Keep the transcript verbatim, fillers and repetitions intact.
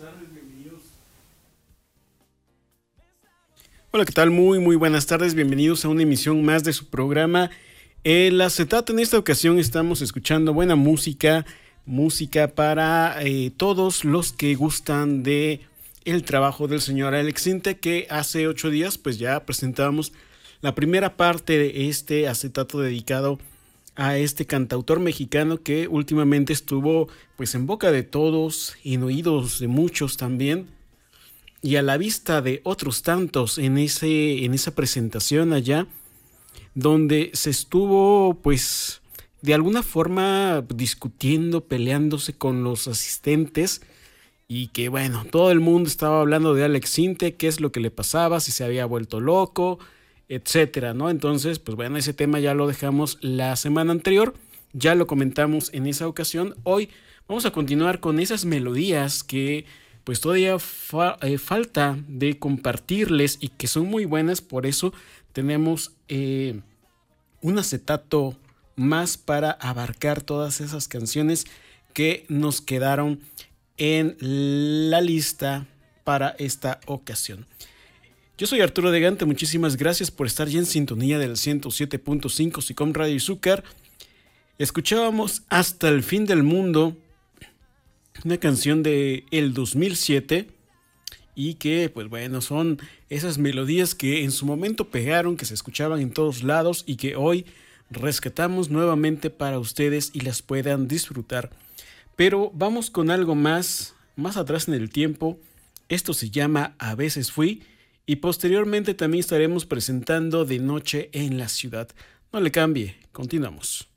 tardes, bienvenidos. Hola, ¿qué tal? Muy, muy buenas tardes, bienvenidos a una emisión más de su programa El Acetato. En esta ocasión estamos escuchando buena música, música para eh, todos los que gustan de el trabajo del señor Alex Intec, que hace ocho días pues ya presentábamos la primera parte de este acetato dedicado a este cantautor mexicano que últimamente estuvo pues en boca de todos, en oídos de muchos también, y a la vista de otros tantos en, ese, en esa presentación allá, donde se estuvo pues de alguna forma discutiendo, peleándose con los asistentes, y que bueno, todo el mundo estaba hablando de Alex Intec, qué es lo que le pasaba, si se había vuelto loco, etcétera, ¿no? Entonces, pues bueno, ese tema ya lo dejamos la semana anterior, ya lo comentamos en esa ocasión. Hoy vamos a continuar con esas melodías que pues todavía fa- eh, falta de compartirles y que son muy buenas. Por eso tenemos eh, un acetato más para abarcar todas esas canciones que nos quedaron en la lista para esta ocasión. Yo soy Arturo de Gante, muchísimas gracias por estar ya en sintonía del ciento siete punto cinco SICOM Radio Izúcar. Escuchábamos Hasta el fin del mundo, una canción de el dos mil siete, y que pues bueno, son esas melodías que en su momento pegaron, que se escuchaban en todos lados y que hoy rescatamos nuevamente para ustedes y las puedan disfrutar. Pero vamos con algo más, más atrás en el tiempo. Esto se llama A veces fui, y posteriormente también estaremos presentando De noche en la ciudad. No le cambie, continuamos.